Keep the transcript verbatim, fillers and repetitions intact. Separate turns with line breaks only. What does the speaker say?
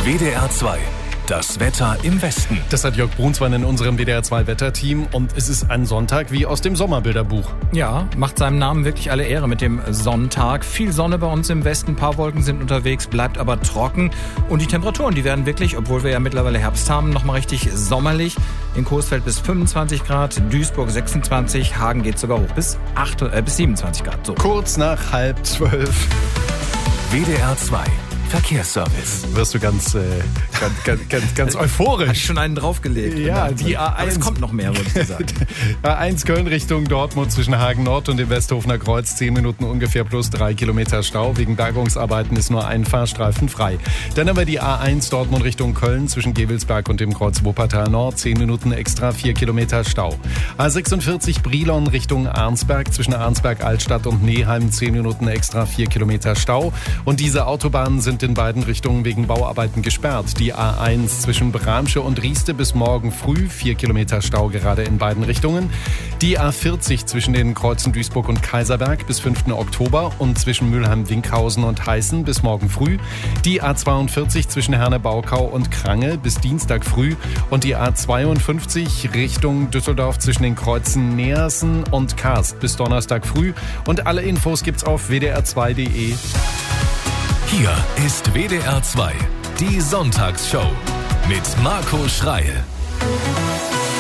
W D R zwei. Das Wetter im Westen.
Das hat Jörg Brunsmann in unserem W D R zwei Wetterteam und es ist ein Sonntag wie aus dem Sommerbilderbuch.
Ja, macht seinem Namen wirklich alle Ehre mit dem Sonntag. Viel Sonne bei uns im Westen, ein paar Wolken sind unterwegs, bleibt aber trocken. Und die Temperaturen, die werden wirklich, obwohl wir ja mittlerweile Herbst haben, nochmal richtig sommerlich. In Coesfeld bis fünfundzwanzig Grad, Duisburg sechsundzwanzig, Hagen geht sogar hoch bis, acht, äh, bis siebenundzwanzig Grad. So.
Kurz nach halb zwölf.
W D R zwei. Verkehrsservice.
Wirst du ganz, äh, ganz, ganz, ganz, ganz euphorisch.
Hat schon einen draufgelegt.
Ja,
genau.
die A eins.
Aber es kommt noch mehr, würde ich sagen.
A eins Köln Richtung Dortmund zwischen Hagen Nord und dem Westhofener Kreuz. Zehn Minuten ungefähr plus drei Kilometer Stau. Wegen Bergungsarbeiten ist nur ein Fahrstreifen frei. Dann aber die A eins Dortmund Richtung Köln zwischen Gevelsberg und dem Kreuz Wuppertal Nord. Zehn Minuten extra, vier Kilometer Stau. A sechsundvierzig Brilon Richtung Arnsberg zwischen Arnsberg Altstadt und Neheim. Zehn Minuten extra, vier Kilometer Stau. Und diese Autobahnen sind in beiden Richtungen wegen Bauarbeiten gesperrt. Die A eins zwischen Bramsche und Rieste bis morgen früh, vier Kilometer Stau gerade in beiden Richtungen. Die A vierzig zwischen den Kreuzen Duisburg und Kaiserberg bis fünften Oktober und zwischen Mülheim-Winkhausen und Heißen bis morgen früh. Die A zweiundvierzig zwischen Herne-Baukau und Krange bis Dienstag früh und die A zweiundfünfzig Richtung Düsseldorf zwischen den Kreuzen Neersen und Karst bis Donnerstag früh. Und alle Infos gibt's auf w d r zwei punkt d e.
Hier ist W D R zwei, die Sonntagsshow mit Marco Schreil.